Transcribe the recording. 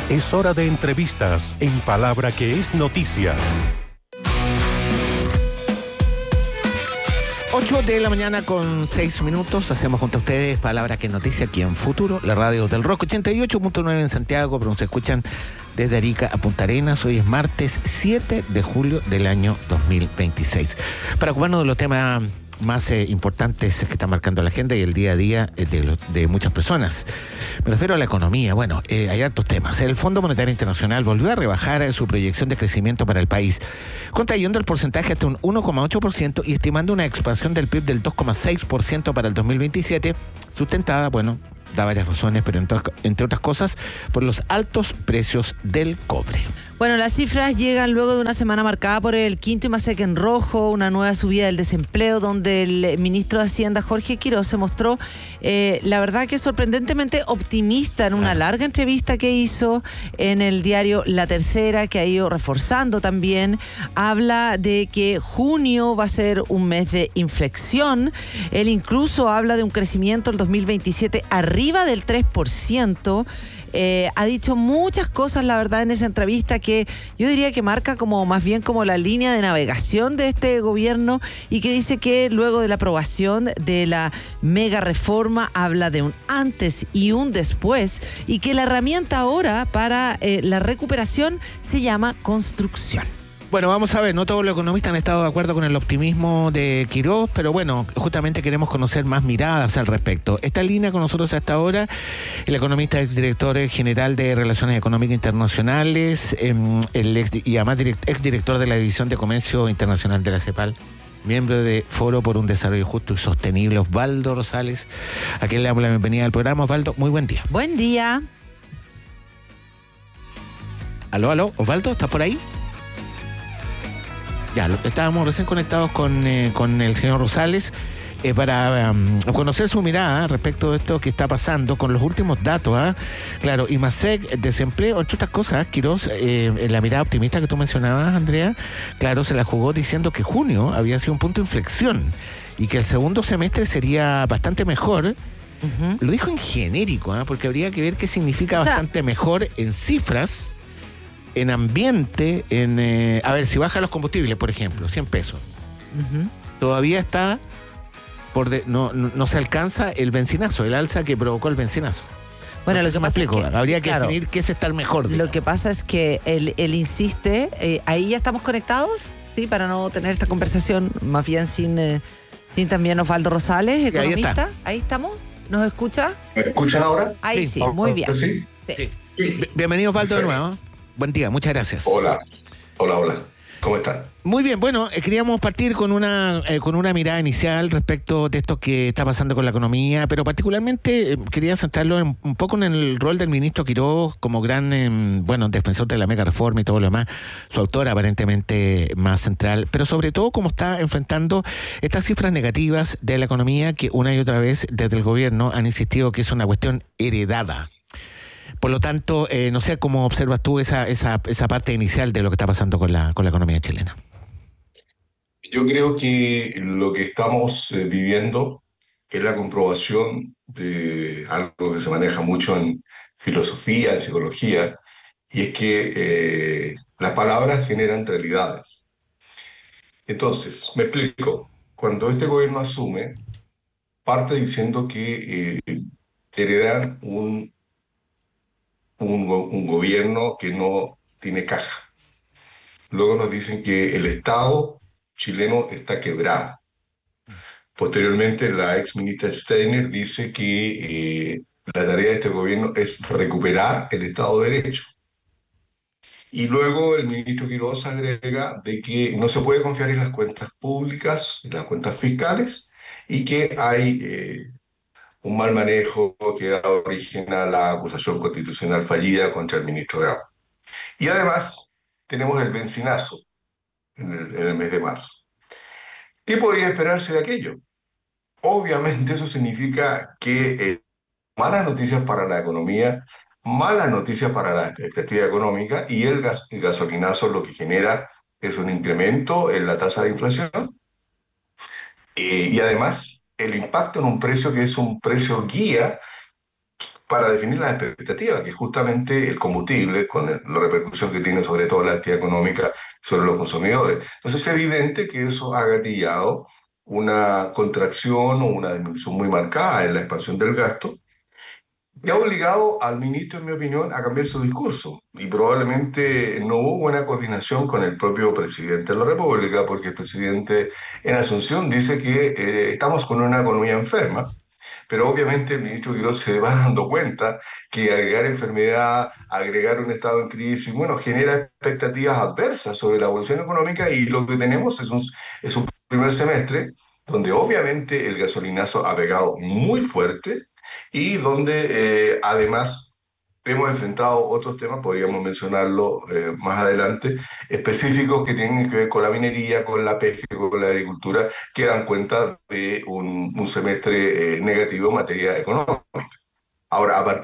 Es hora de entrevistas en Palabra que es Noticia. 8 de la mañana con 6 minutos. Hacemos junto a ustedes Palabra que es Noticia aquí en Futuro, la radio del Rock 88.9 en Santiago, pero nos escuchan desde Arica a Punta Arenas. Hoy es martes 7 de julio del año 2026. Para ocuparnos de los temas más importantes que están marcando la agenda y el día a día de muchas personas. Me refiero a la economía. Bueno, hay hartos temas. El Fondo Monetario Internacional volvió a rebajar su proyección de crecimiendo para el país, contrayendo el porcentaje hasta un 1,8% y estimando una expansión del PIB del 2,6% para el 2027, sustentada, bueno, da varias razones, pero entre otras cosas, por los altos precios del cobre. Bueno, las cifras llegan luego de una semana marcada por el quinto y más cheque en rojo, una nueva subida del desempleo, donde el ministro de Hacienda, Jorge Quiroz, se mostró, la verdad que sorprendentemente optimista en una larga entrevista que hizo en el diario La Tercera, que ha ido reforzando también. Habla de que junio va a ser un mes de inflexión. Él incluso habla de un crecimiento el 2027 arriba del 3%. Ha dicho muchas cosas, la verdad, en esa entrevista que yo diría que marca como más bien como la línea de navegación de este gobierno, y que dice que luego de la aprobación de la mega reforma habla de un antes y un después, y que la herramienta ahora para la recuperación se llama construcción. Bueno, vamos a ver, no todos los economistas han estado de acuerdo con el optimismo de Quiroz, pero bueno, justamente queremos conocer más miradas al respecto. Está en línea con nosotros hasta ahora el economista exdirector general de Relaciones Económicas Internacionales, y además exdirector de la División de Comercio Internacional de la CEPAL, miembro de Foro por un Desarrollo Justo y Sostenible, Osvaldo Rosales, a quien le damos la bienvenida al programa. Osvaldo, muy buen día. Buen día. Aló, Osvaldo, ¿estás por ahí? Ya, estábamos recién conectados con el señor Rosales para conocer su mirada respecto de esto que está pasando con los últimos datos. Claro, IMASEC, desempleo, entre otras cosas. Quiroz, en la mirada optimista que tú mencionabas, Andrea, claro, se la jugó diciendo que junio había sido un punto de inflexión y que el segundo semestre sería bastante mejor. Uh-huh. Lo dijo en genérico, porque habría que ver qué significa bastante mejor en cifras, en ambiente, a ver, si bajan los combustibles, por ejemplo, 100 pesos. Uh-huh. Todavía está, no se alcanza el benzinazo, el alza que provocó el benzinazo. Bueno, no sé lo que si me explico. es que, habría sí, que definir qué es estar mejor. Lo que pasa es que él insiste, ahí ya estamos conectados, ¿sí? Para no tener esta conversación más bien sin también Osvaldo Rosales, economista. Ahí estamos. ¿Nos escucha? ¿Me escuchan ahora? Ahí sí, muy bien. ¿Sí? Sí. Bienvenido, Osvaldo, de nuevo. Buen día, muchas gracias. Hola. ¿Cómo están? Muy bien, bueno, queríamos partir con una mirada inicial respecto de esto que está pasando con la economía, pero particularmente quería centrarlo un poco en el rol del ministro Quiroz como gran, defensor de la mega reforma y todo lo demás, su autor aparentemente más central, pero sobre todo cómo está enfrentando estas cifras negativas de la economía que una y otra vez desde el gobierno han insistido que es una cuestión heredada. Por lo tanto, no sé cómo observas tú esa parte inicial de lo que está pasando con la economía chilena. Yo creo que lo que estamos viviendo es la comprobación de algo que se maneja mucho en filosofía, en psicología, y es que las palabras generan realidades. Entonces, me explico. Cuando este gobierno asume, parte diciendo que heredan un gobierno que no tiene caja. Luego nos dicen que el Estado chileno está quebrado. Posteriormente, la ex ministra Steiner dice que la tarea de este gobierno es recuperar el Estado de Derecho. Y luego el ministro Quiroz agrega de que no se puede confiar en las cuentas públicas, en las cuentas fiscales, y que hay un mal manejo que da origen a la acusación constitucional fallida contra el ministro Grau. Y además tenemos el benzinazo en el mes de marzo. ¿Qué podría esperarse de aquello? Obviamente eso significa que malas noticias para la economía, malas noticias para la expectativa económica, y el gasolinazo lo que genera es un incremento en la tasa de inflación y además el impacto en un precio que es un precio guía para definir las expectativas, que es justamente el combustible, con la repercusión que tiene sobre todo la actividad económica sobre los consumidores. Entonces es evidente que eso ha gatillado una contracción o una disminución muy marcada en la expansión del gasto, y ha obligado al ministro, en mi opinión, a cambiar su discurso. Y probablemente no hubo buena coordinación con el propio presidente de la República, porque el presidente en Asunción dice que estamos con una economía enferma, pero obviamente el ministro Quirós se va dando cuenta que agregar enfermedad, agregar un estado en crisis, bueno, genera expectativas adversas sobre la evolución económica, y lo que tenemos es un primer semestre donde obviamente el gasolinazo ha pegado muy fuerte y donde además hemos enfrentado otros temas, podríamos mencionarlo más adelante, específicos que tienen que ver con la minería, con la pesca, con la agricultura, que dan cuenta de un semestre negativo en materia económica. Ahora, a partir